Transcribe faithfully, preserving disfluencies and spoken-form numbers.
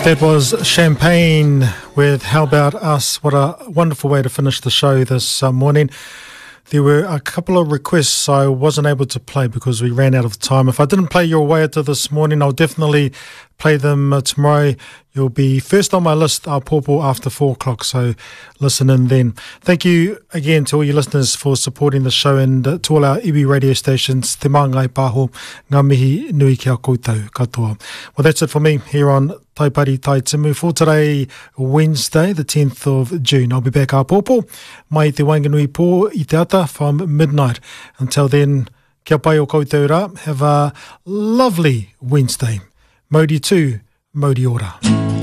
That was Champagne with How About Us. What a wonderful way to finish the show this uh, morning. There were a couple of requests I wasn't able to play because we ran out of time. If I didn't play your Waiata this morning, I'll definitely play them uh, tomorrow. You'll be first on my list, our Pōpō, after four o'clock, so listen in then. Thank you again to all your listeners for supporting the show, and uh, to all our iwi radio stations. Te māngai pāho, ngā mihi nui kia koutou katoa. Well, that's it for me here on Taipari Tai Timu for today, Wednesday, the tenth of June. I'll be back our Pōpō, mai te Wainganui pō i te ata from midnight. Until then, kia pai o koutou rā. Have a lovely Wednesday. Mauri tū, mauri ora.